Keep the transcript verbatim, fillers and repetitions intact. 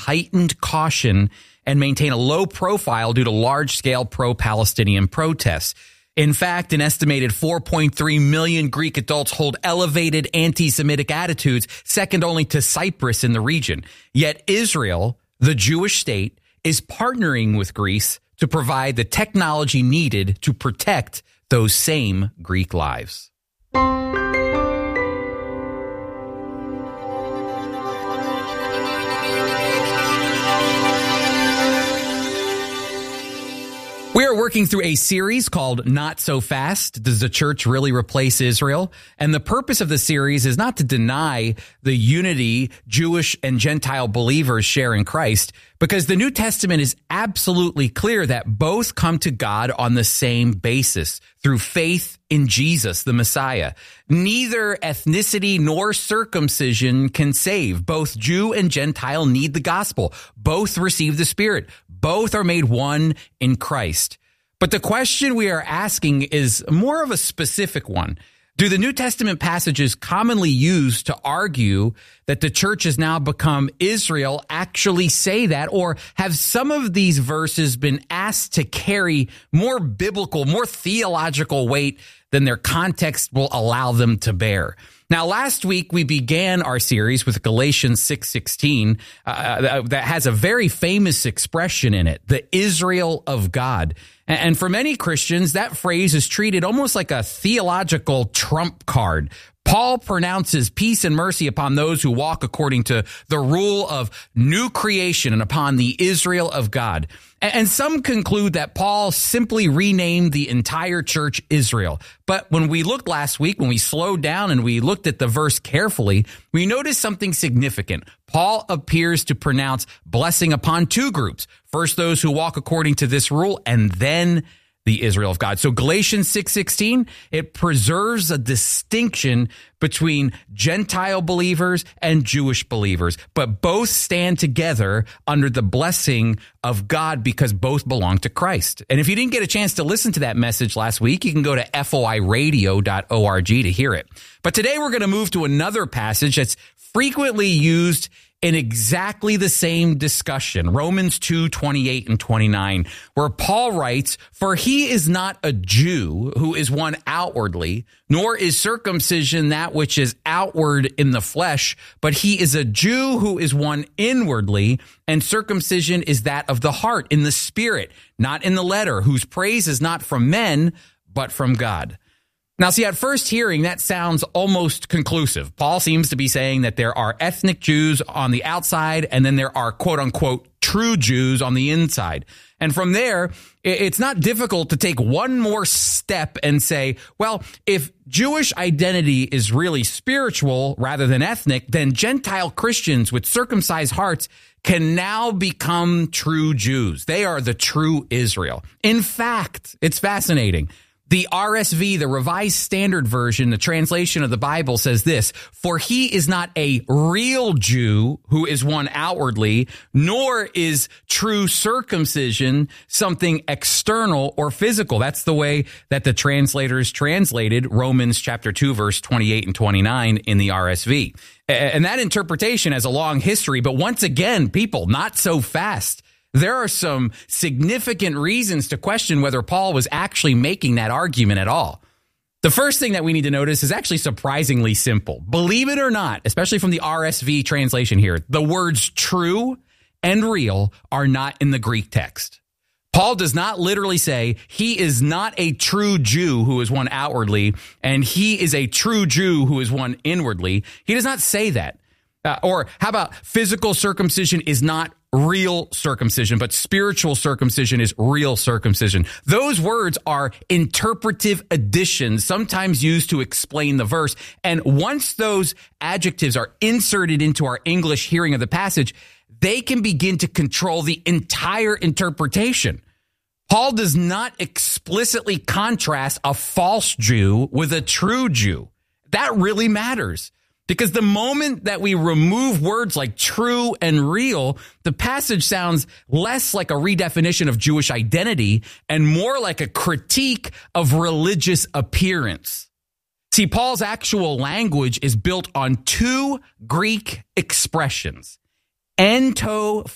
heightened caution and maintain a low profile due to large-scale pro-Palestinian protests. In fact, an estimated four point three million Greek adults hold elevated anti-Semitic attitudes, second only to Cyprus in the region. Yet Israel, the Jewish state, is partnering with Greece to provide the technology needed to protect those same Greek lives. We are working through a series called Not So Fast. Does the church really replace Israel? And the purpose of the series is not to deny the unity Jewish and Gentile believers share in Christ, because the New Testament is absolutely clear that both come to God on the same basis, through faith in Jesus, the Messiah. Neither ethnicity nor circumcision can save. Both Jew and Gentile need the gospel. Both receive the Spirit. Both are made one in Christ. But the question we are asking is more of a specific one. Do the New Testament passages commonly used to argue that the church has now become Israel actually say that? Or have some of these verses been asked to carry more biblical, more theological weight than their context will allow them to bear? Now, last week, we began our series with Galatians six sixteen uh, that has a very famous expression in it, the Israel of God. And for many Christians, that phrase is treated almost like a theological trump card. Paul pronounces peace and mercy upon those who walk according to the rule of new creation and upon the Israel of God. And some conclude that Paul simply renamed the entire church Israel. But when we looked last week, when we slowed down and we looked at the verse carefully, we noticed something significant. Paul appears to pronounce blessing upon two groups. First, those who walk according to this rule, and then the Israel of God. So Galatians six sixteen, it preserves a distinction between Gentile believers and Jewish believers, but both stand together under the blessing of God because both belong to Christ. And if you didn't get a chance to listen to that message last week, you can go to F O I radio dot org to hear it. But today we're going to move to another passage that's frequently used in exactly the same discussion, Romans two twenty-eight and twenty-nine, where Paul writes, "For he is not a Jew who is one outwardly, nor is circumcision that which is outward in the flesh, but he is a Jew who is one inwardly, and circumcision is that of the heart, in the spirit, not in the letter, whose praise is not from men, but from God." Now, see, at first hearing, that sounds almost conclusive. Paul seems to be saying that there are ethnic Jews on the outside, and then there are quote unquote true Jews on the inside. And from there, it's not difficult to take one more step and say, well, if Jewish identity is really spiritual rather than ethnic, then Gentile Christians with circumcised hearts can now become true Jews. They are the true Israel. In fact, it's fascinating. The R S V, the Revised Standard Version, the translation of the Bible says this: "For he is not a real Jew who is one outwardly, nor is true circumcision something external or physical." That's the way that the translators translated Romans chapter two, verse twenty-eight and twenty-nine in the R S V. And that interpretation has a long history, but once again, people, not so fast. There are some significant reasons to question whether Paul was actually making that argument at all. The first thing that we need to notice is actually surprisingly simple. Believe it or not, especially from the R S V translation here, the words true and real are not in the Greek text. Paul does not literally say he is not a true Jew who is one outwardly, and he is a true Jew who is one inwardly. He does not say that. Uh, or how about physical circumcision is not real circumcision, but spiritual circumcision is real circumcision. Those words are interpretive additions, sometimes used to explain the verse. And once those adjectives are inserted into our English hearing of the passage, they can begin to control the entire interpretation. Paul does not explicitly contrast a false Jew with a true Jew. That really matters. Because the moment that we remove words like true and real, the passage sounds less like a redefinition of Jewish identity and more like a critique of religious appearance. See, Paul's actual language is built on two Greek expressions, ento